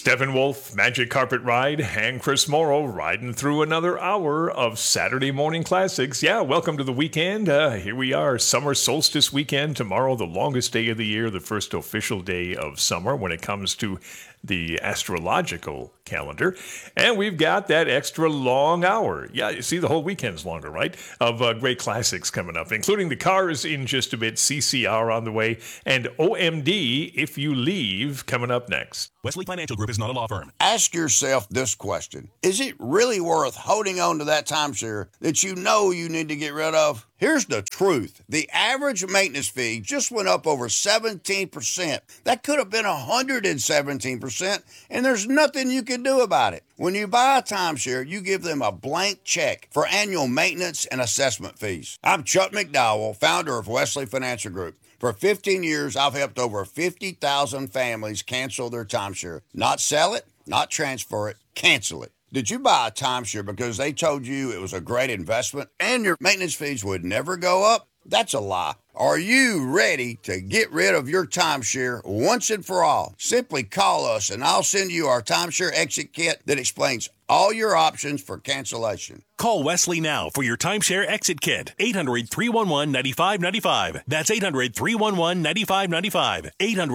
Steppenwolf, Magic Carpet Ride, and Chris Morrow riding through another hour of Saturday Morning Classics. Yeah, welcome to the weekend. Here we are, summer solstice weekend. Tomorrow, the longest day of the year, the first official day of summer when it comes to the astrological calendar. And we've got that extra long hour. Yeah, you see, the whole weekend's longer, right? Of great classics coming up, including the Cars in just a bit, CCR on the way, and OMD, If You Leave, coming up next. Wesley Financial Group is not a law firm. Ask yourself this question. Is it really worth holding on to that timeshare that you know you need to get rid of? Here's the truth. The average maintenance fee just went up over 17%. That could have been 117%, and there's nothing you can do about it. When you buy a timeshare, you give them a blank check for annual maintenance and assessment fees. I'm Chuck McDowell, founder of Wesley Financial Group. For 15 years, I've helped over 50,000 families cancel their timeshare. Not sell it, not transfer it, cancel it. Did you buy a timeshare because they told you it was a great investment and your maintenance fees would never go up? That's a lie. Are you ready to get rid of your timeshare once and for all? Simply call us and I'll send you our timeshare exit kit that explains all your options for cancellation. Call Wesley now for your timeshare exit kit. 800-311-9595. That's 800-311-9595.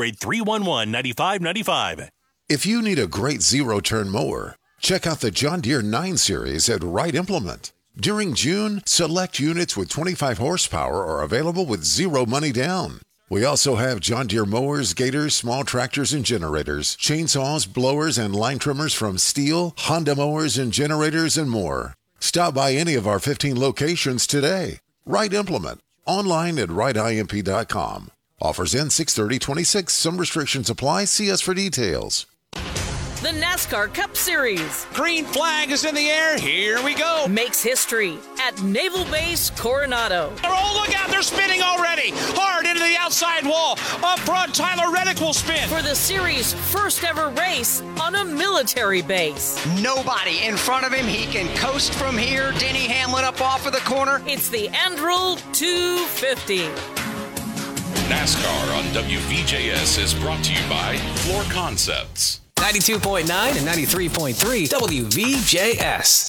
800-311-9595. If you need a great zero-turn mower, check out the John Deere 9 Series at Wright Implement. During June, select units with 25 horsepower are available with zero money down. We also have John Deere mowers, gators, small tractors and generators, chainsaws, blowers, and line trimmers from Steel, Honda mowers and generators, and more. Stop by any of our 15 locations today. Wright Implement. Online at wrightimp.com. Offers end 6/30/26. Some restrictions apply. See us for details. The NASCAR Cup Series. Green flag is in the air. Here we go. Makes history at Naval Base Coronado. Oh, look out. They're spinning already. Hard into the outside wall. Up front, Tyler Reddick will spin. For the series' first ever race on a military base. Nobody in front of him. He can coast from here. Denny Hamlin up off of the corner. It's the Andrew 250. NASCAR on WVJS is brought to you by Floor Concepts. 92.9 and 93.3 WVJS.